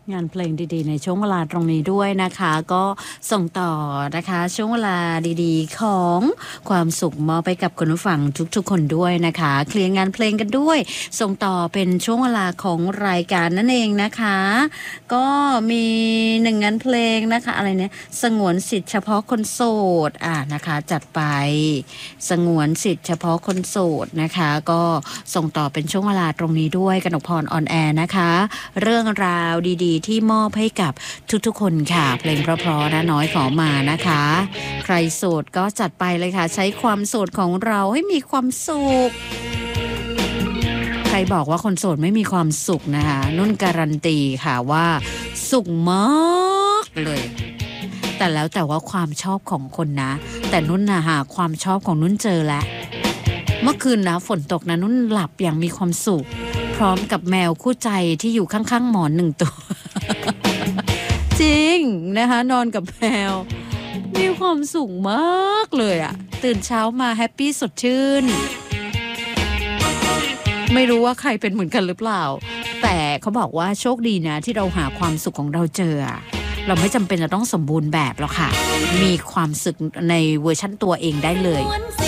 งานเพลงดีๆในช่วงเวลาตรงนี้ด้วยนะคะก็ส่งต่อนะคะช่วงเวลาดีๆของความสุขมอบไปกับคุณผู้ฟังทุกๆคนด้วยนะคะเคลียร์งานเพลงกันด้วยส่งต่อเป็นช่วงเวลาของรายการนั่นเองนะคะก็มีหนึ่งงานเพลงนะคะอะไรเนี่ยสงวนสิทธิ์เฉพาะคนโสดนะคะจัดไปสงวนสิทธิ์เฉพาะคนโสดนะคะก็ส่งต่อเป็นช่วงเวลาตรงนี้ด้วยกนกพรออนแอร์นะคะเรื่องราวดีๆที่มอบให้กับทุกๆคนค่ะเพลงเพราะๆนะน้อยขอมานะคะใครโสดก็จัดไปเลยค่ะใช้ความโสดของเราให้มีความสุขใครบอกว่าคนโสดไม่มีความสุขนะคะนุ่นการันตีค่ะว่าสุขมากเลยแต่แล้วแต่ว่าความชอบของคนนะแต่นุ่นนะหาความชอบของนุ่นเจอแล้วเมื่อคืนนะฝนตกนะนุ่นหลับอย่างมีความสุขพร้อมกับแมวคู่ใจที่อยู่ข้างๆหมอนหนึ่งตัว จริงนะคะนอนกับแมวมีความสุขมากเลยอะตื่นเช้ามาแฮปปี้สดชื่นไม่รู้ว่าใครเป็นเหมือนกันหรือเปล่าแต่เขาบอกว่าโชคดีนะที่เราหาความสุขของเราเจอเราไม่จำเป็นจะต้องสมบูรณ์แบบหรอกค่ะมีความสุขในเวอร์ชั่นตัวเองได้เลย